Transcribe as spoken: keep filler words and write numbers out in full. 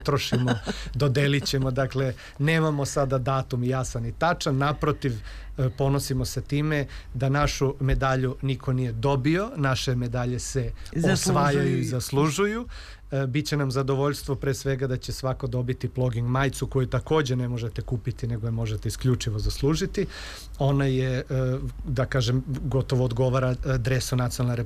trošimo, dodelit ćemo, dakle nemamo sada datum jasan i tačan, naprotiv ponosimo se time da našu medalju niko nije dobio, naše medalje se zaslužuju. osvajaju i zaslužuju. Biće nam zadovoljstvo pre svega da će svako dobiti plogging majicu koju također ne možete kupiti, nego je možete isključivo zaslužiti. Ona je, da kažem, gotovo odgovara dresu nacionalne